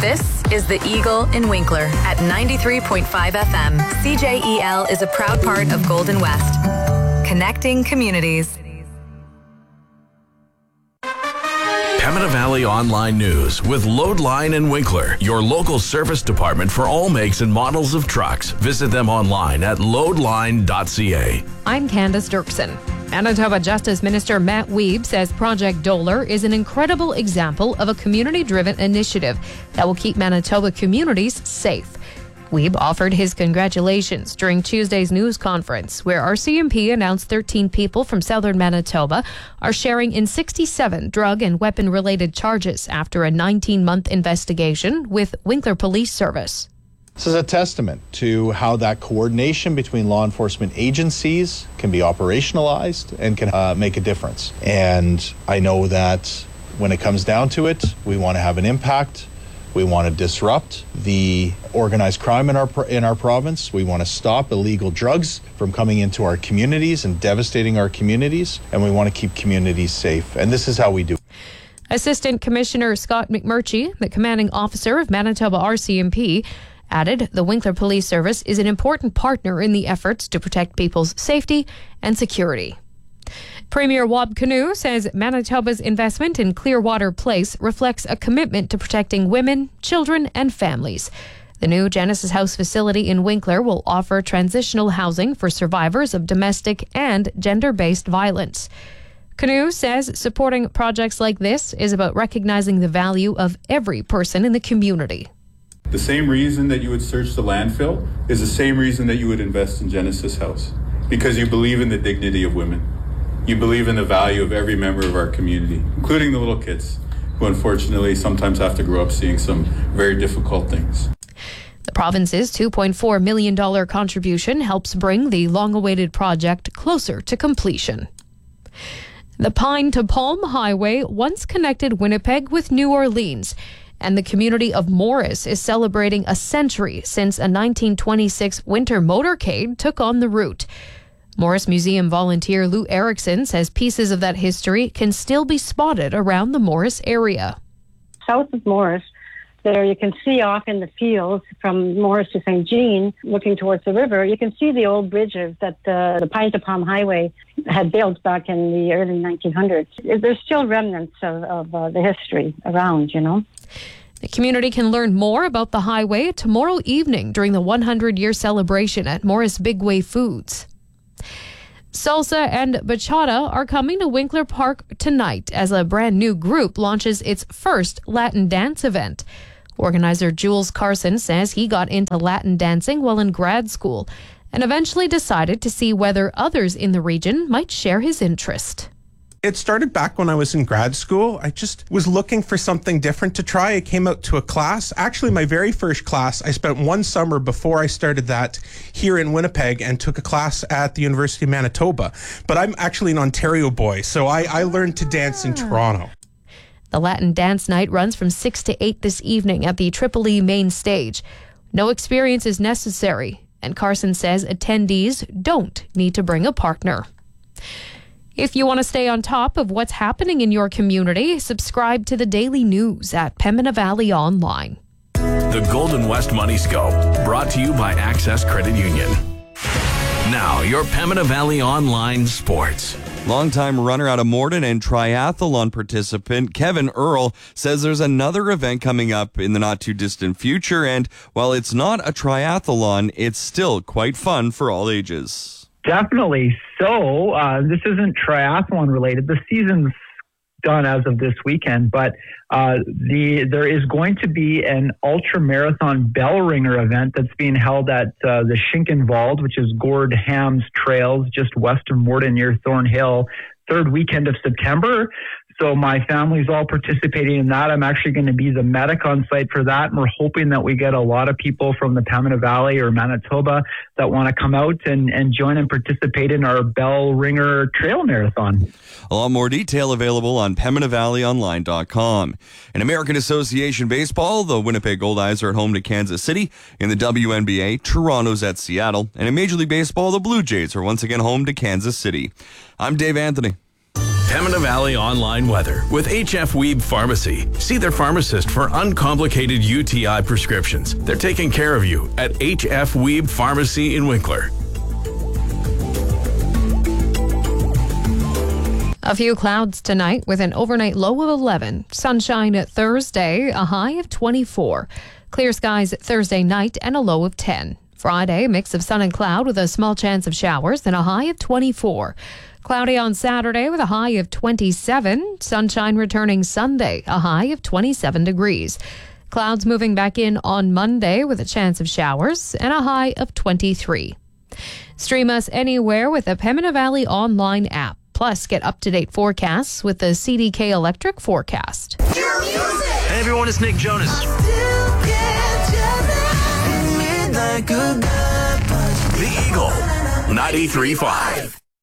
This is The Eagle in Winkler at 93.5 FM. CJEL is a proud part of Golden West. Connecting communities. Pembina Valley Online News with Loadline in Winkler, your local service department for all makes and models of trucks. Visit them online at loadline.ca. I'm Candace Dirksen. Manitoba Justice Minister Matt Wiebe says Project Doler is an incredible example of a community-driven initiative that will keep Manitoba communities safe. Wiebe offered his congratulations during Tuesday's news conference, where RCMP announced 13 people from southern Manitoba are sharing in 67 drug and weapon-related charges after a 19-month investigation with Winkler Police Service. This is a testament to how that coordination between law enforcement agencies can be operationalized and can make a difference. And I know that when it comes down to it, we want to have an impact. We want to disrupt the organized crime in our province. We want to stop illegal drugs from coming into our communities and devastating our communities. And we want to keep communities safe. And this is how we do it. Assistant Commissioner Scott McMurchie, the commanding officer of Manitoba RCMP, added the Winkler Police Service is an important partner in the efforts to protect people's safety and security. Premier Wab Kinew says Manitoba's investment in Clearwater Place reflects a commitment to protecting women, children, and families. The new Genesis House facility in Winkler will offer transitional housing for survivors of domestic and gender-based violence. Kinew says supporting projects like this is about recognizing the value of every person in the community. The same reason that you would search the landfill is the same reason that you would invest in Genesis House, because you believe in the dignity of women. You believe in the value of every member of our community, including the little kids, who unfortunately sometimes have to grow up seeing some very difficult things. The province's $2.4 million contribution helps bring the long-awaited project closer to completion. The Pine to Palm Highway once connected Winnipeg with New Orleans, and the community of Morris is celebrating a century since a 1926 winter motorcade took on the route. Morris Museum volunteer Lou Erickson says pieces of that history can still be spotted around the Morris area. South of Morris, there you can see off in the fields from Morris to St. Jean, looking towards the river, you can see the old bridges that the Pine to Palm Highway had built back in the early 1900s. There's still remnants of the history around, you know. The community can learn more about the highway tomorrow evening during the 100-year celebration at Morris Bigway Foods. Salsa and bachata are coming to Winkler Park tonight as a brand new group launches its first Latin dance event. Organizer Jules Carson says he got into Latin dancing while in grad school and eventually decided to see whether others in the region might share his interest. It started back when I was in grad school. I just was looking for something different to try. I came out to a class. Actually, my very first class, I spent one summer before I started that here in Winnipeg and took a class at the University of Manitoba. But I'm actually an Ontario boy, so I learned to dance in Toronto. The Latin Dance Night runs from 6 to 8 this evening at the Tripoli main stage. No experience is necessary, and Carson says attendees don't need to bring a partner. If you want to stay on top of what's happening in your community, subscribe to the Daily News at Pembina Valley Online. The Golden West Money Scope, brought to you by Access Credit Union. Now, your Pembina Valley Online Sports. Longtime runner out of Morden and triathlon participant Kevin Earl says there's another event coming up in the not-too-distant future, and while it's not a triathlon, it's still quite fun for all ages. Definitely. So this isn't triathlon related. The season's done as of this weekend, but there is going to be an ultra marathon bell ringer event that's being held at the Schinkenwald, which is Gord Ham's Trails, just west of Morden near Thornhill, third weekend of September. So my family's all participating in that. I'm actually going to be the medic on site for that. And we're hoping that we get a lot of people from the Pembina Valley or Manitoba that want to come out and join and participate in our Bell Ringer Trail Marathon. A lot more detail available on PembinaValleyOnline.com. In American Association Baseball, the Winnipeg Goldeyes are at home to Kansas City. In the WNBA, Toronto's at Seattle. And in Major League Baseball, the Blue Jays are once again home to Kansas City. I'm Dave Anthony. Pembina Valley Online Weather with HF Weeb Pharmacy. See their pharmacist for uncomplicated UTI prescriptions. They're taking care of you at HF Weeb Pharmacy in Winkler. A few clouds tonight with an overnight low of 11. Sunshine at Thursday, a high of 24. Clear skies Thursday night and a low of 10. Friday, mix of sun and cloud with a small chance of showers and a high of 24. Cloudy on Saturday with a high of 27. Sunshine returning Sunday, a high of 27 degrees. Clouds moving back in on Monday with a chance of showers and a high of 23. Stream us anywhere with the Pembina Valley Online app. Plus, get up-to-date forecasts with the CDK Electric forecast. Hey everyone, it's Nick Jonas. The Eagle, 93.5.